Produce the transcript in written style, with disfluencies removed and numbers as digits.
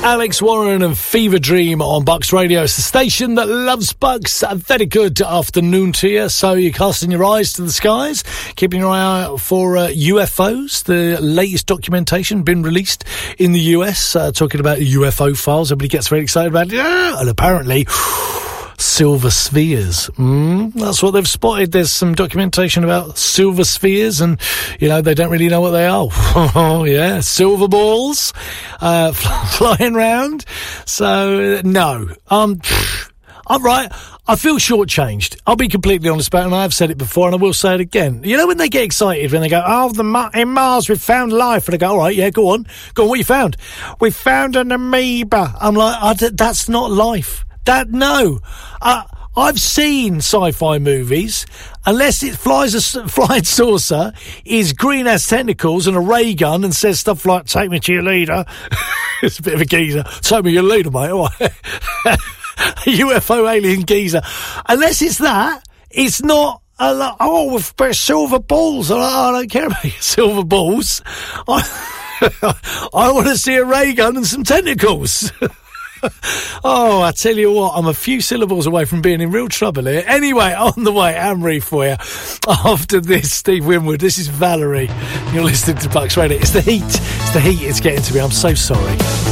Alex Warren and Fever Dream on Bucks Radio. It's the station that loves Bucks. A very good afternoon to you. So you're casting your eyes to the skies, keeping your eye out for UFOs. The latest documentation been released in the US, talking about UFO files. Everybody gets very excited about it. Yeah, and apparently silver spheres. That's what they've spotted. There's some documentation about silver spheres, and, you know, they don't really know what they are. Oh, yeah, silver balls flying round. So, no. I'm right. I feel shortchanged. I'll be completely honest about it, and I've said it before, and I will say it again. You know when they get excited, when they go, oh, in Mars we've found life, and I go, all right, yeah, go on, what you found? We found an amoeba. I'm like, that's not life. No. I've seen sci-fi movies. Unless it flies a flying saucer, is green, has tentacles and a ray gun, and says stuff like, take me to your leader. It's a bit of a geezer. Take me to your leader, mate. All right. UFO alien geezer. Unless it's that, it's not we've silver balls. I don't care about your silver balls. I want to see a ray gun and some tentacles. Oh, I tell you what, I'm a few syllables away from being in real trouble here. Anyway, on the way, Anne-Marie for you. After this, Steve Winwood. This is Valerie. You're listening to Bucks Radio. It's the heat. It's getting to me. I'm so sorry.